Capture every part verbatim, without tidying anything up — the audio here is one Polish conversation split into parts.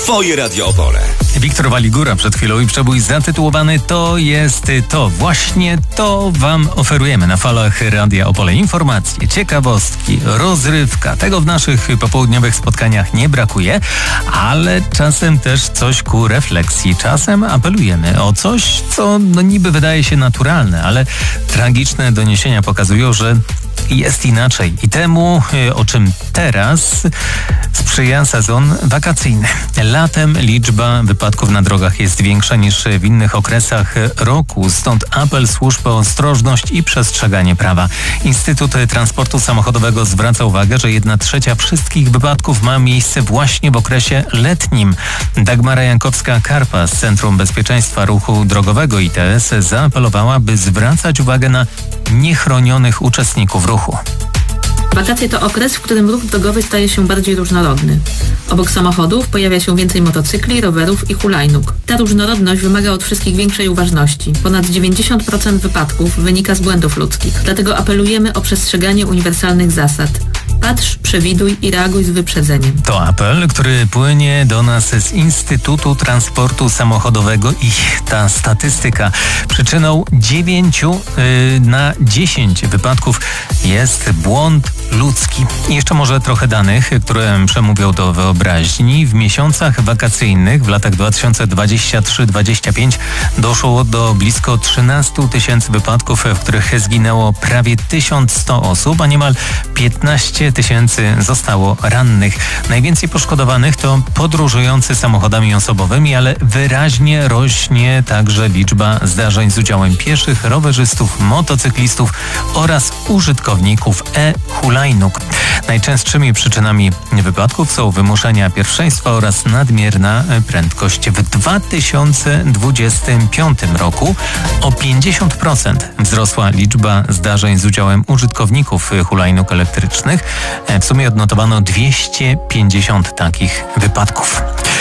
Twoje Radio Opole. Wiktor Waligura przed chwilą i przebój zatytułowany To jest to. Właśnie to Wam oferujemy na falach Radia Opole. Informacje, ciekawostki, rozrywka. Tego w naszych popołudniowych spotkaniach nie brakuje, ale czasem też coś ku refleksji. Czasem apelujemy o coś, co no niby wydaje się naturalne, ale tragiczne doniesienia pokazują, że jest inaczej. I temu, o czym teraz, sprzyja sezon wakacyjny. Latem liczba wypadków na drogach jest większa niż w innych okresach roku. Stąd apel służb o ostrożność i przestrzeganie prawa. Instytut Transportu Samochodowego zwraca uwagę, że jedna trzecia wszystkich wypadków ma miejsce właśnie w okresie letnim. Dagmara Jankowska-Karpa z Centrum Bezpieczeństwa Ruchu Drogowego I T S zaapelowała, by zwracać uwagę na niechronionych uczestników ruchu. Wakacje to okres, w którym ruch drogowy staje się bardziej różnorodny. Obok samochodów pojawia się więcej motocykli, rowerów i hulajnóg. Ta różnorodność wymaga od wszystkich większej uważności. Ponad dziewięćdziesiąt procent wypadków wynika z błędów ludzkich. Dlatego apelujemy o przestrzeganie uniwersalnych zasad. Patrz, przewiduj i reaguj z wyprzedzeniem. To apel, który płynie do nas z Instytutu Transportu Samochodowego i ta statystyka. Przyczyną dziewięciu yy, na dziesięć wypadków jest błąd ludzki. I jeszcze może trochę danych, które przemówią do wyobraźni. W miesiącach wakacyjnych w latach dwa tysiące dwudziestym trzecim do dwudziestego piątego doszło do blisko trzynaście tysięcy wypadków, w których zginęło prawie tysiąc sto osób, a niemal piętnaście tysięcy zostało rannych. Najwięcej poszkodowanych to podróżujący samochodami osobowymi, ale wyraźnie rośnie także liczba zdarzeń z udziałem pieszych, rowerzystów, motocyklistów oraz użytkowników e-hulajnóg. Najczęstszymi przyczynami wypadków są wymuszenia pierwszeństwa oraz nadmierna prędkość. W dwa tysiące dwudziestym piątym roku o pięćdziesiąt procent wzrosła liczba zdarzeń z udziałem użytkowników hulajnóg elektrycznych. W sumie odnotowano dwieście pięćdziesiąt takich wypadków.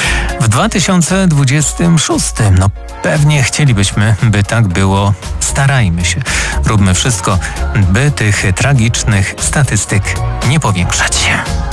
W dwa tysiące dwudziestym szóstym no pewnie chcielibyśmy, by tak było. Starajmy się. Róbmy wszystko, by tych tragicznych statystyk nie powiększać.